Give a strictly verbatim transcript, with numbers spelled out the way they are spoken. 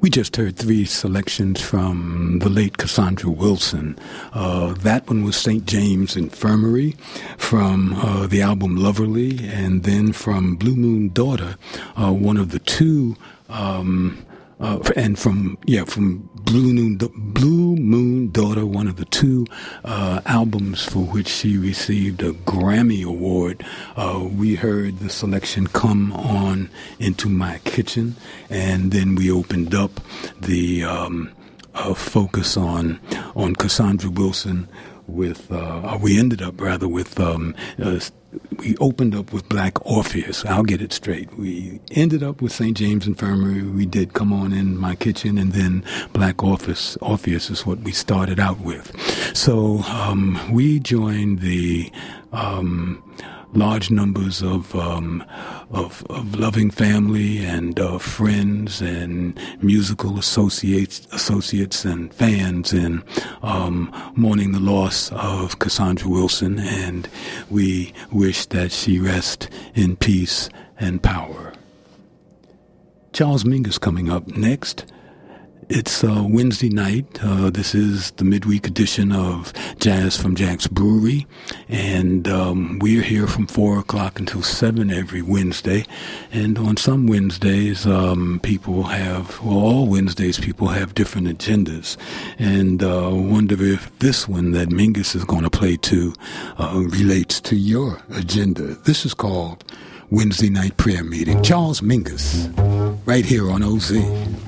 We just heard three selections from the late Cassandra Wilson. Uh, that one was Saint James Infirmary from uh, the album Loverly, and then from Blue Moon Daughter, uh, one of the two, um, uh, and from, yeah, from Blue Moon, Blue Moon Daughter, one of the two uh, albums for which she received a Grammy Award. Uh, we heard the selection Come On Into My Kitchen, and then we opened up the um, uh, focus on on Cassandra Wilson with, uh, we ended up rather with, um, uh, we opened up with Black Orpheus. I'll get it straight. We ended up with Saint James Infirmary. We did Come On In My Kitchen, and then Black Orpheus. Orpheus is what we started out with. So um, we joined the um, large numbers of, um, of of loving family and uh, friends and musical associates, associates and fans in um, mourning the loss of Cassandra Wilson, and we wish that she rest in peace and power. Charles Mingus coming up next. It's uh, Wednesday night. Uh, this is the midweek edition of Jazz from Jack's Brewery, and um, we're here from four o'clock until seven every Wednesday. And on some Wednesdays, um, people have, well, all Wednesdays, people have different agendas, and uh, wonder if this one that Mingus is going to play to uh, relates to your agenda. This is called Wednesday Night Prayer Meeting. Charles Mingus, right here on O Z.